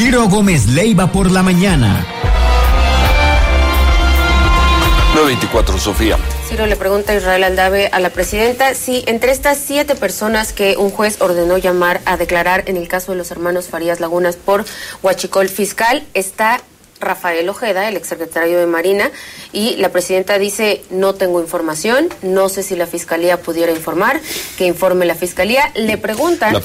Ciro Gómez Leiva por la mañana. 9:24, Sofía. Ciro le pregunta a Israel Aldave, a la presidenta, si entre estas 7 personas que un juez ordenó llamar a declarar en el caso de los hermanos Farías Lagunas por huachicol fiscal, está Rafael Ojeda, el exsecretario de Marina, y la presidenta dice, no tengo información, no sé si la Fiscalía pudiera informar, que informe la Fiscalía. Le preguntan,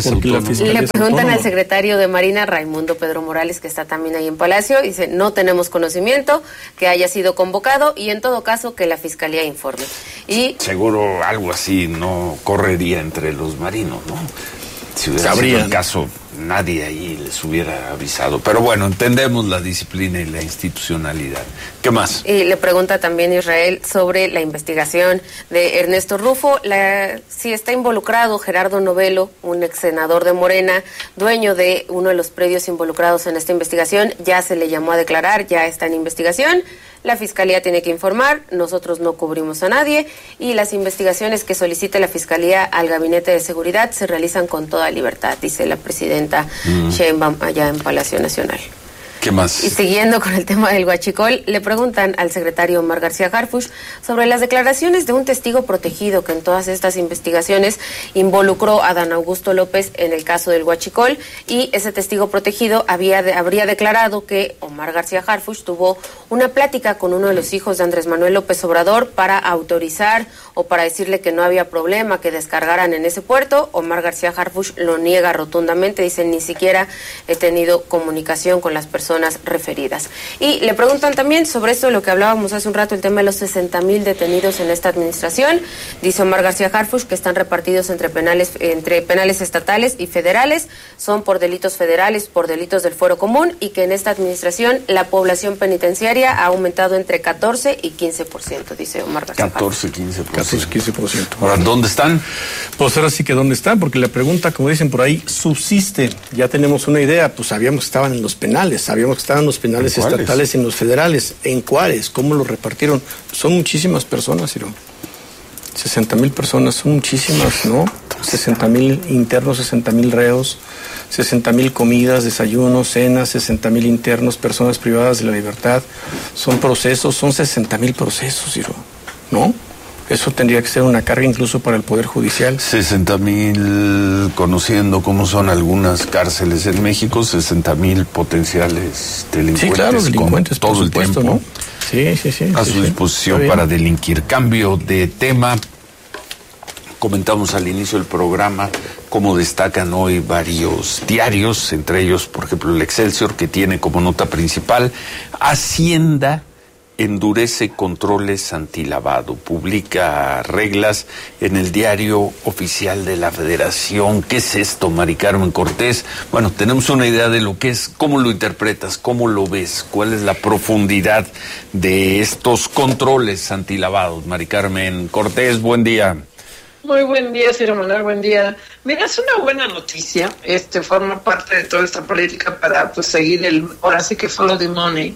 al secretario de Marina, Raimundo Pedro Morales, que está también ahí en Palacio, dice, no tenemos conocimiento que haya sido convocado y en todo caso que la Fiscalía informe. Y seguro algo así no correría entre los marinos, ¿no? Si hubiera sido el caso, nadie ahí les hubiera avisado. Pero bueno, entendemos la disciplina y la institucionalidad. ¿Qué más? Y le pregunta también Israel sobre la investigación de Ernesto Rufo, si está involucrado Gerardo Novelo, un ex senador de Morena, dueño de uno de los predios involucrados en esta investigación. Ya se le llamó a declarar, ya está en investigación. La Fiscalía tiene que informar, nosotros no cubrimos a nadie y las investigaciones que solicite la Fiscalía al Gabinete de Seguridad se realizan con toda libertad, dice la presidenta Sheinbaum allá en Palacio Nacional. ¿Qué más? Y siguiendo con el tema del huachicol, le preguntan al secretario Omar García Harfuch sobre las declaraciones de un testigo protegido que en todas estas investigaciones involucró a Dan Augusto López en el caso del huachicol, y ese testigo protegido habría declarado que Omar García Harfuch tuvo una plática con uno de los hijos de Andrés Manuel López Obrador para autorizar o para decirle que no había problema que descargaran en ese puerto. Omar García Harfuch lo niega rotundamente, dice, ni siquiera he tenido comunicación con las personas referidas. Y le preguntan también sobre esto, lo que hablábamos hace un rato, el tema de los 60,000 detenidos en esta administración. Dice Omar García Harfuch que están repartidos entre penales estatales y federales, son por delitos federales, por delitos del fuero común, y que en esta administración la población penitenciaria ha aumentado entre 14 y 15%, dice Omar García. 14-15%. Ahora, ¿dónde están? Pues ahora sí que ¿dónde están? Porque la pregunta, como dicen por ahí, subsiste. Ya tenemos una idea, pues sabíamos que estaban en los penales, sabíamos que estaban en los penales estatales y en los federales. ¿En cuáles? ¿Cómo los repartieron? Son muchísimas personas, Ciro. 60,000 personas, son muchísimas, ¿no? 60,000 internos, 60,000 reos, 60,000 comidas, desayunos, cenas, 60,000 internos, personas privadas de la libertad. Son procesos, son 60,000 procesos, Ciro, ¿no? Eso tendría que ser una carga incluso para el Poder Judicial. 60,000, conociendo cómo son algunas cárceles en México, 60,000 potenciales delincuentes. Sí, claro, delincuentes, todo el tiempo, ¿no? Sí. A su disposición para delinquir. Cambio de tema. Comentamos al inicio del programa cómo destacan hoy varios diarios, entre ellos, por ejemplo, el Excelsior, que tiene como nota principal: Hacienda endurece controles antilavado, publica reglas en el Diario Oficial de la Federación. ¿Qué es esto, Mari Carmen Cortés? Bueno, tenemos una idea de lo que es. ¿Cómo lo interpretas? ¿Cómo lo ves? ¿Cuál es la profundidad de estos controles antilavados? Mari Carmen Cortés, buen día. Muy buen día, Ciro Manuel, buen día. Mira, es una buena noticia, forma parte de toda esta política para seguir ahora sí que follow the money,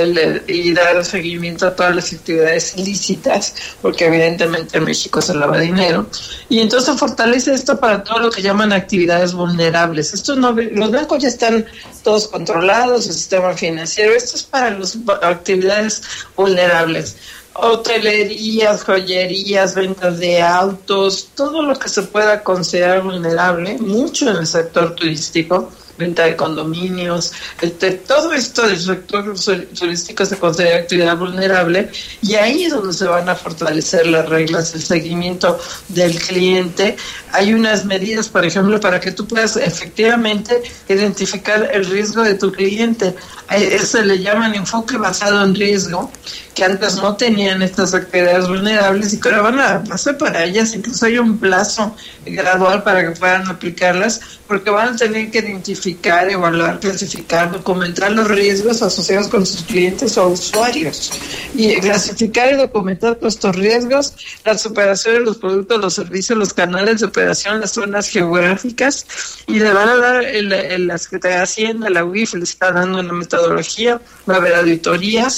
y dar seguimiento a todas las actividades ilícitas, porque evidentemente en México se lava dinero, y entonces fortalece esto para todo lo que llaman actividades vulnerables. Los bancos ya están todos controlados, el sistema financiero, esto es para las actividades vulnerables. Hotelerías, joyerías, ventas de autos, todo lo que se pueda considerar vulnerable, mucho en el sector turístico, venta de condominios, todo esto del sector turístico se considera actividad vulnerable, y ahí es donde se van a fortalecer las reglas, el seguimiento del cliente. Hay unas medidas, por ejemplo, para que tú puedas efectivamente identificar el riesgo de tu cliente. Se le llaman enfoque basado en riesgo, que antes no tenían estas actividades vulnerables y que ahora van a pasar para ellas. Incluso hay un plazo gradual para que puedan aplicarlas, porque van a tener que identificar, evaluar, clasificar, documentar los riesgos asociados con sus clientes o usuarios, y clasificar y documentar todos estos riesgos, las operaciones, los productos, los servicios, los canales de operación, las zonas geográficas, y le van a dar la Secretaría de Hacienda, la UIF le está dando una metodología, va a haber auditorías,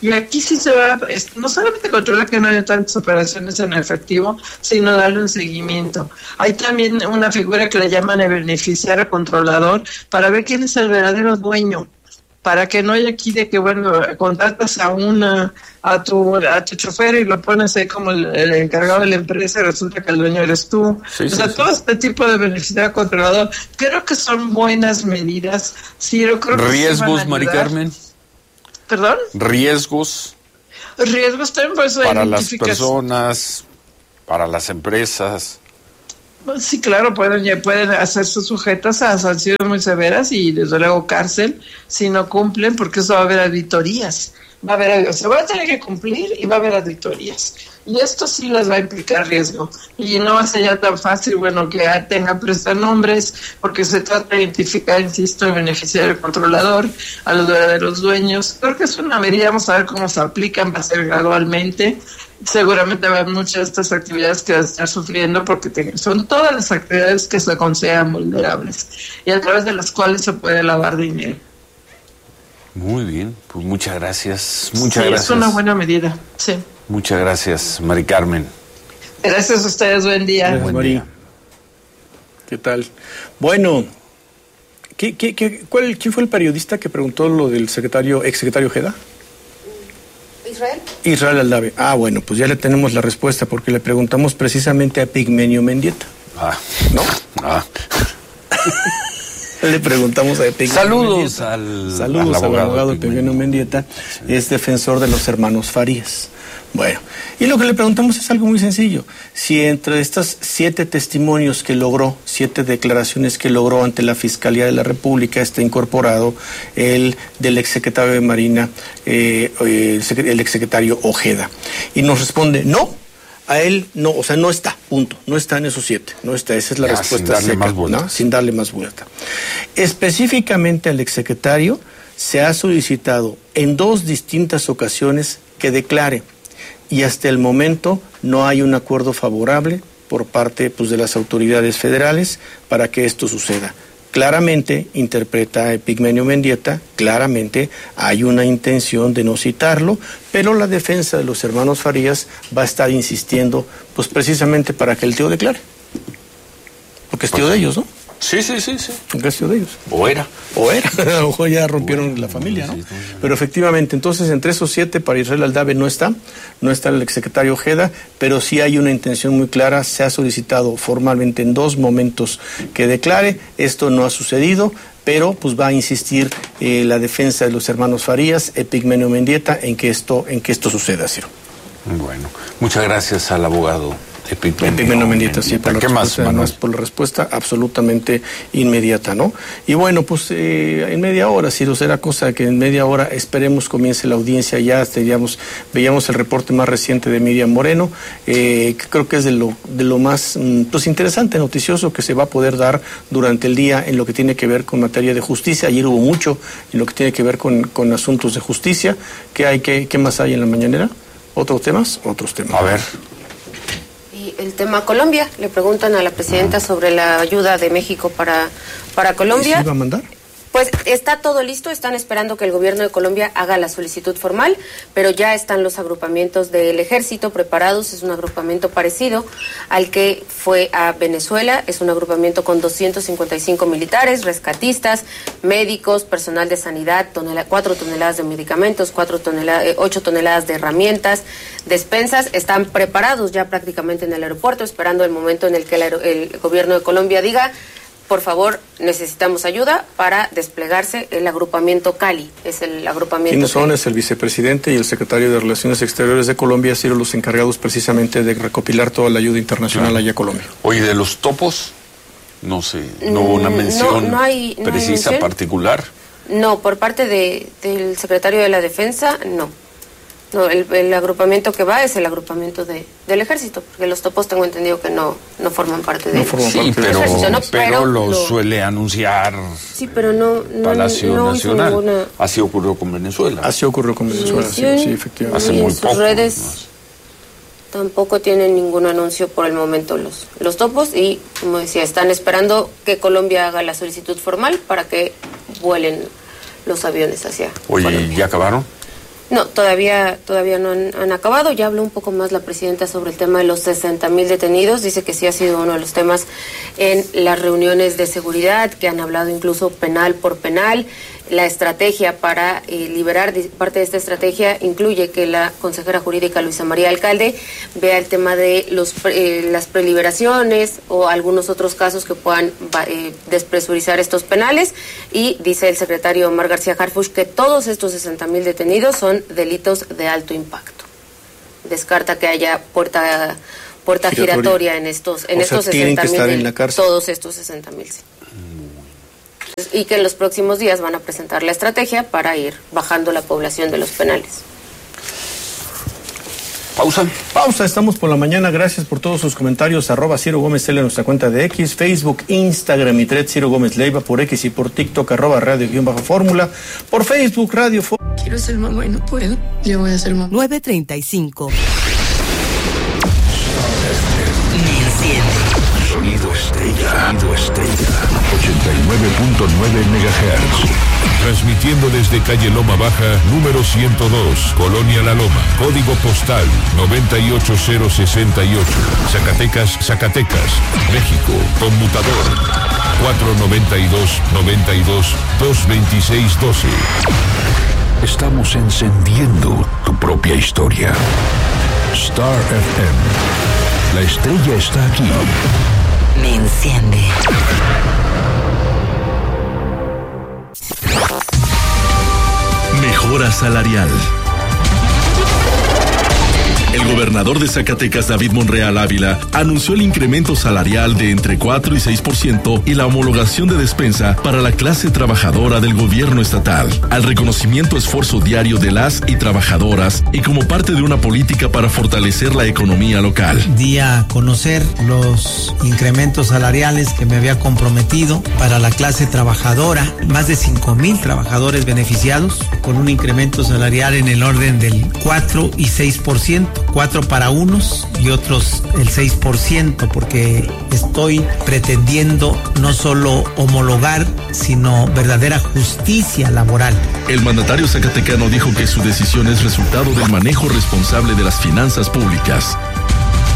Y aquí sí se va, no solamente controlar que no haya tantas operaciones en efectivo, sino darle un seguimiento. Hay también una figura que le llaman el beneficiario controlador para ver quién es el verdadero dueño, para que no haya aquí de que, bueno, contratas a tu chofer y lo pones ahí como el encargado de la empresa y resulta que el dueño eres tú. Todo este tipo de beneficiario controlador, creo que son buenas medidas. Sí, yo creo que riesgos, Mari Carmen. ¿Perdón? Riesgos también, por eso para las personas, para las empresas. Sí, claro, pueden hacerse sujetas a sanciones muy severas y desde luego cárcel si no cumplen, porque eso va a haber auditorías. Se va a tener que cumplir y va a haber auditorías. Y esto sí les va a implicar riesgo. Y no va a ser ya tan fácil, que tengan prestanombres, porque se trata de identificar, insisto, el beneficiario controlador, a los verdaderos dueños. Creo que es una medida, vamos a ver cómo se aplican, va a ser gradualmente. Seguramente va a haber muchas de estas actividades que van a estar sufriendo porque son todas las actividades que se consideran vulnerables y a través de las cuales se puede lavar dinero. Muy bien, pues muchas gracias. Gracias. Es una buena medida, sí. Muchas gracias, Mari Carmen. Gracias a ustedes, buen día. Gracias, Mari. ¿Qué tal? Bueno, ¿quién fue el periodista que preguntó lo del exsecretario Ojeda? Israel Aldave. Bueno, pues ya le tenemos la respuesta porque le preguntamos precisamente a Epigmenio Mendieta. ¿No? Le preguntamos a Epigmenio Saludos Mendieta. al abogado Epigmenio Mendieta. Es defensor de los hermanos Farías. Bueno, y lo que le preguntamos es algo muy sencillo. Si entre estas 7 testimonios que logró, 7 declaraciones que logró ante la Fiscalía de la República, está incorporado el del exsecretario de Marina, el exsecretario Ojeda. Y nos responde, no, a él no, o sea, no está, punto. No está en esos 7, no está, esa es la respuesta sin darle más vuelta. ¿no? Sin darle más vuelta. Específicamente al exsecretario se ha solicitado en 2 distintas ocasiones que declare. Y hasta el momento no hay un acuerdo favorable por parte de las autoridades federales para que esto suceda. Claramente, interpreta Epigmenio Mendieta, claramente hay una intención de no citarlo, pero la defensa de los hermanos Farías va a estar insistiendo, precisamente para que el tío declare. Porque es tío de ellos, ¿no? Sí. Porque es tío de ellos. O era. A lo mejor ya rompieron la familia, ¿no? Pero efectivamente, entonces entre esos 7 para Israel Aldave no está el exsecretario Ojeda, pero sí hay una intención muy clara, se ha solicitado formalmente en 2 momentos que declare, esto no ha sucedido, pero va a insistir la defensa de los hermanos Farías, Epigmenio Mendieta, en que esto suceda, Ciro. Bueno, muchas gracias al abogado Epigmenio Mendieta, sí, por la respuesta absolutamente inmediata, ¿no? Y bueno, en media hora, Ciro, será cosa que en media hora esperemos comience la audiencia ya, veíamos el reporte más reciente de Miriam Moreno, que creo que es de lo más interesante, noticioso que se va a poder dar durante el día en lo que tiene que ver con materia de justicia. Ayer hubo mucho en lo que tiene que ver con asuntos de justicia. ¿Qué más hay en la mañanera? ¿Otros temas? A ver. El tema Colombia, le preguntan a la presidenta sobre la ayuda de México para Colombia. ¿Sí va a mandar? Pues está todo listo, están esperando que el gobierno de Colombia haga la solicitud formal, pero ya están los agrupamientos del ejército preparados, es un agrupamiento parecido al que fue a Venezuela, es un agrupamiento con 255 militares, rescatistas, médicos, personal de sanidad, 4 toneladas de medicamentos, 8 toneladas de herramientas, despensas, están preparados ya prácticamente en el aeropuerto, esperando el momento en el que el gobierno de Colombia diga: por favor, necesitamos ayuda para desplegarse el agrupamiento Cali. Es el agrupamiento. ¿Quiénes son? Es el vicepresidente y el secretario de Relaciones Exteriores de Colombia, Ciro, los encargados precisamente de recopilar toda la ayuda internacional allá a Colombia. Oye, de los topos, no sé, no hubo una mención precisa, particular. No, por parte del secretario de la Defensa, no. No, el agrupamiento que va es el agrupamiento del ejército, porque los topos tengo entendido que no forman parte del ejército. Pero lo suele anunciar Palacio Nacional. Así ocurrió con Venezuela. Sí, efectivamente. Hace muy poco. Sus redes tampoco tienen ningún anuncio por el momento los topos y, como decía, están esperando que Colombia haga la solicitud formal para que vuelen los aviones hacia Oye, Colombia. ¿ya acabaron? No, todavía no han acabado. Ya habló un poco más la presidenta sobre el tema de los 60,000 detenidos. Dice que sí ha sido uno de los temas en las reuniones de seguridad, que han hablado incluso penal por penal. La estrategia para liberar, parte de esta estrategia incluye que la consejera jurídica Luisa María Alcalde vea el tema de las preliberaciones o algunos otros casos que puedan despresurizar estos penales, y dice el secretario Omar García Harfuch que todos estos 60,000 detenidos son delitos de alto impacto. Descarta que haya puerta giratoria en estos 60,000, todos estos 60,000. Sí. Y que en los próximos días van a presentar la estrategia para ir bajando la población de los penales. Pausa, estamos por la mañana. Gracias por todos sus comentarios. @Ciro Gómez L en nuestra cuenta de X, Facebook, Instagram y Thread Ciro Gómez Leiva, por X y por TikTok @radio_fórmula, por Facebook Radio Fórmula. Quiero ser mamá y no puedo. Yo voy a ser mamá. 9:35. Sonido Estrella. 89.9 MHz. Transmitiendo desde calle Loma Baja, número 102, Colonia La Loma. Código postal 98068. Zacatecas, México. Conmutador 492-92-226-12. Estamos encendiendo tu propia historia. Star FM. La estrella está aquí. Me enciende. Mejora salarial. El gobernador de Zacatecas, David Monreal Ávila, anunció el incremento salarial de entre 4 y 6% y la homologación de despensa para la clase trabajadora del gobierno estatal, al reconocimiento esfuerzo diario de las y trabajadoras y como parte de una política para fortalecer la economía local. Di a conocer los incrementos salariales que me había comprometido para la clase trabajadora, más de 5,000 trabajadores beneficiados con un incremento salarial en el orden del 4 y 6%. 4 para unos y otros el 6%, porque estoy pretendiendo no solo homologar, sino verdadera justicia laboral. El mandatario zacatecano dijo que su decisión es resultado del manejo responsable de las finanzas públicas.